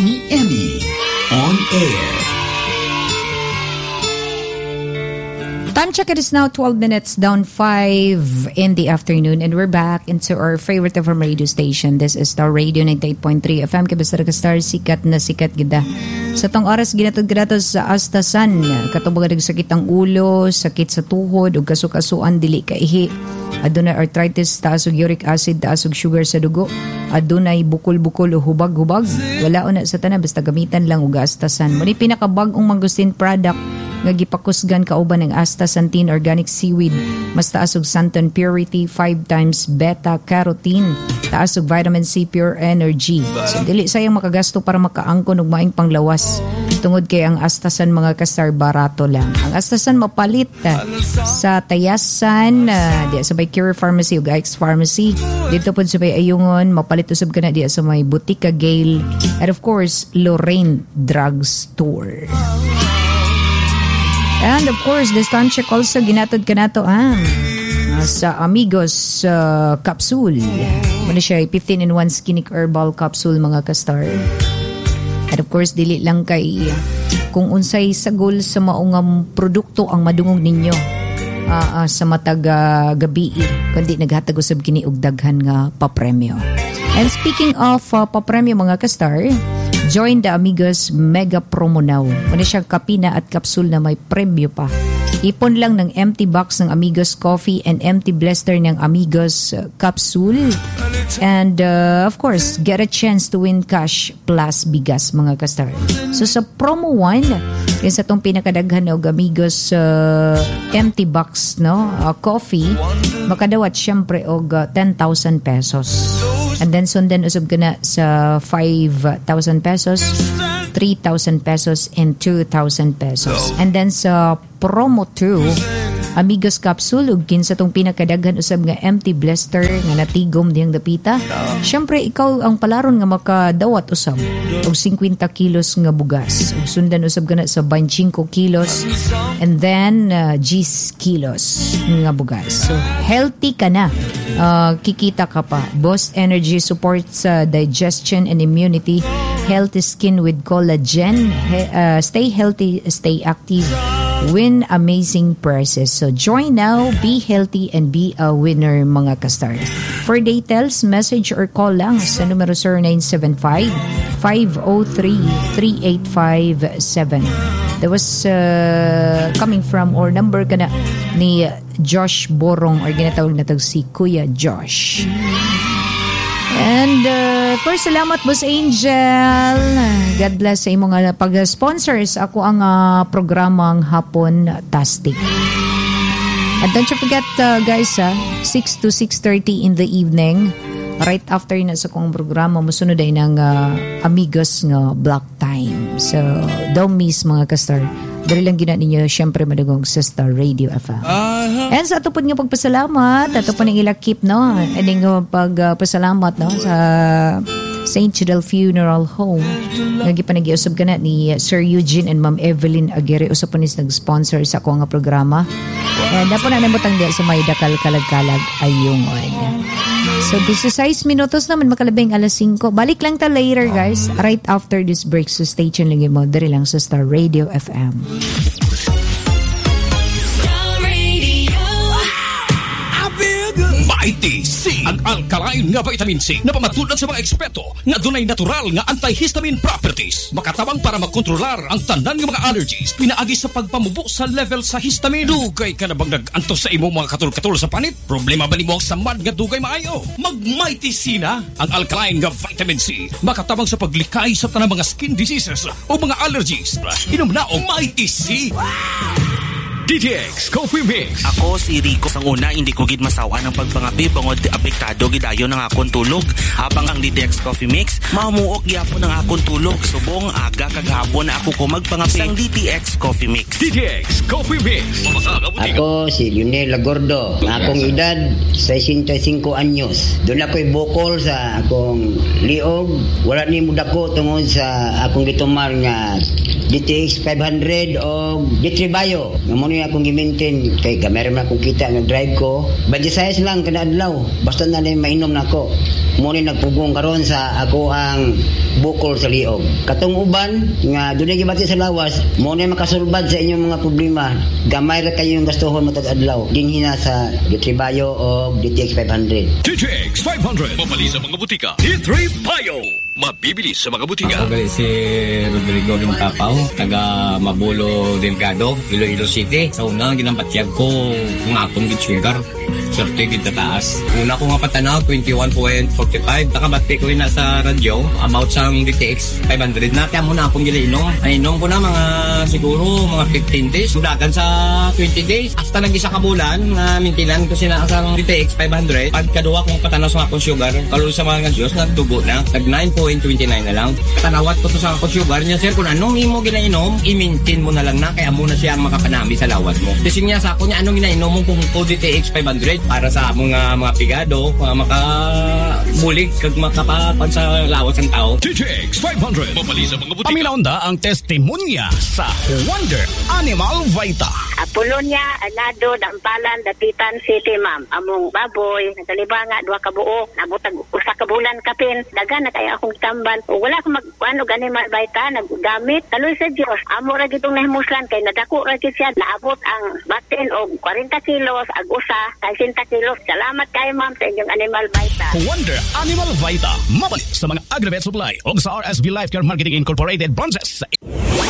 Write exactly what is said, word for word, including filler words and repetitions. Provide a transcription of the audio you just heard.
Mommy Emmy on air. Time check, it is now twelve minutes down five in the afternoon, and we're back into our favorite of our radio station. This is Star Radio ninety-eight point three F M. Kabisar ka Star, sikat na sikat gida. Sa tong oras, ginatod-ginato sa astasan. Katubag nagsakit ang ulo, sakit sa tuhod, o kasukasuan, dili kaihi. Adunay arthritis, taas og uric acid, taas og sugar sa dugo. Adunay bukol-bukol o hubag-hubag. Wala una sa tanan, basta gamitan lang og astasan. Muni pinakabag-ong mangustin product nga gipakusgan kauban ng astaxanthin organic seaweed, mas taas og xanthan purity, five times beta carotene, taas og vitamin C pure energy. So dili sayang makagasto para makaangkon og maing panglawas. Tungod kay ang astasan mga kastar barato lang. Ang astasan mapalit uh, sa Tayasan, uh, diya sa may Cure Pharmacy ug Ike's Pharmacy. Dito pod sa may Ayungon, mapalit usab kana diya sa may Butika Gale, and of course Lorraine Drug Store. And of course, this time check also ginatod ka na to ah, sa Amigos uh, capsule. Muna siya fifteen in one Skinnic Herbal Capsule mga kastar. And of course, dili lang kay kung unsay sagol sa maungam produkto ang madungog ninyo uh, uh, sa matag uh, gabi, kundi naghatag usab kini og daghan nga papremyo. And speaking of uh, papremyo mga kastar, join the Amigos Mega Promo now. Muna siyang kapina at kapsul na may premyo pa. Ipon lang ng empty box ng Amigos Coffee and empty blister ng Amigos uh, Capsule. And uh, of course, get a chance to win cash plus bigas mga kastar. So sa promo one, yung sa itong pinakadaghan ng Amigos uh, empty box no uh, coffee, makadawat syempre og uh, ten thousand pesos. And then sundan usab ka na sa five thousand pesos, three thousand pesos, and two thousand pesos. And then sa promo two, Amigos Capsule, ug kinsa tong pinakadaghan usab nga empty blister nga natigom diyang dapita. Syempre ikaw ang palaron nga makadawat usab og fifty kilos nga bugas. Ug sundan usab kana sa twenty-five kilos, and then uh, ten kilos nga bugas. So healthy ka na. Uh, kikita ka pa. Boost energy, supports uh, digestion and immunity, healthy skin with collagen, he- uh, stay healthy, stay active, win amazing prizes. So join now, be healthy, and be a winner mga kastar. For details, message or call lang sa numero zero nine seven five, five zero three, three eight five seven. That was uh, coming from or number ka na ni Josh Borong, or ginatawag na tag si Kuya Josh. And uh, first, salamat Boss Angel. God bless sa imong uh, pag-sponsors. Ako ang uh, programang Hapon Tastic. And don't you forget uh, guys, uh, six to six thirty in the evening, right after na sa kong programa, musunod ay ng uh, Amigos nga Block Time. So don't miss mga kastar. Dali lang gina ninyo syempre madugong sa Star Radio F M. Uh-huh. And sa ato po nga pagpasalamat, ato po ng ilakip no, and nga pagpasalamat no sa Saint Chidel Funeral Home. Nagipanagiusap ka na ni Sir Eugene and Ma'am Evelyn Aguirre, usap po nis nag-sponsor sa ako nga programa. And dapo na namutang diya sa may dakal kalag-kalag ayungon. So this is six minutos naman, makalabing alas singko. Balik lang ta later guys, right after this break. So stay tuned lang mo, dari lang sa Star Radio F M. Mighty C, ang alkaline nga vitamin C na pamatulad sa mga eksperto nga dunay natural nga antihistamine properties, makatabang para makontrolar ang tanan nga mga allergies, pinaagi sa pagpamubo sa level sa histamine. Dugay ka na bang nag-antos sa imong mga katul-katul sa panit? Problema ba nimo ang samad nga dugay maayo? Mag Mighty C na, ang alkaline nga vitamin C, makatabang sa paglikay sa tanang mga skin diseases o mga allergies. Inom na og Mighty C. D T X Coffee Mix. Ako si Rico. Sang una, hindi ko gid masawa ng pagpangapi bangod apektado gidayon ng akong tulog. Habang ang D T X Coffee Mix, mamuok gyapon ng akong tulog. Subong aga kagahapon na ako ko magpangapi sang D T X Coffee Mix. D T X Coffee Mix. Ako si Lionel Lagordo. Akong edad sesenta-cinco anyos. Doon ako'y bukol sa akong liog. Wala ni mudako tungod sa akong gitumar nga D T X five hundred o Vitribayo. Nga mo niya akong gi-maintain kay gamay man akong kita nga drive ko. Budget size lang kada adlaw. Basta na lang mainom na ako. Mo ni nagpugong karon sa ako ang bukol sa liog. Katong uban nga dunay gibati sa lawas, mo ni makasulbad sa inyong mga problema. Gamay ra kayo yung gastuhon matag adlaw. Dinhina sa Vitribayo o D T X five hundred. D T X five hundred. Mabali sa mga butika. D three Bio. Mabibili sa mga butika. Ako gali si Rodrigo Limpapaw, taga Mabulo Delgado, Iloilo City. Sa una, ginampatyag ko kung akong git sugar. Swerte git taas. Una ko nga patanaw, twenty-one point four five. Nakabati ko rin na sa radyo about sa D T X five hundred. Natya mo na akong gilinom. Ay, inom ko na mga siguro mga fifteen days. Sudagan sa twenty days. Hasta nag-isa ka bulan na mintinan ko sila ang D T X five hundred. Pagkaduwa kong patanaw sa akong sugar, kalul sa mga Diyos, nagtubo na. Nag nine point two nine na lang. Tanawat ko to sa akong sugar niya, sir, kung anong imo ginainom, i-maintain mo na lang na, kaya muna siya makapanami sa lawat mo. Kasi niya sa ako niya, anong ginainom mo kung D T X five hundred para sa mga mga pigado, mga makabulig, kag makapapan sa lawas ng tao. D T X five hundred. Mabali sa mga butika. Paminaunda ang testimonya sa Wonder Animal Vita. Apolonia, Anado, Dampalan, Dapitan City, ma'am. Among baboy, nagalibanga, duha ka buo, nabutag usa ka bulan kapin, dagan na kaya akong tambal. O wala akong mag, ano, Animal Vita, naggamit. Taloy sa Diyos, amo ra gitong nahimuslan, kay nadako ra git siya, naabot ang batin o forty kilos, ag usa, sixty kilos. Salamat kayo, ma'am, sa inyong Animal Vita. Wonder Animal Vita. Mabalik sa mga Agravet Supply o sa R S V Life Care Marketing Incorporated branches.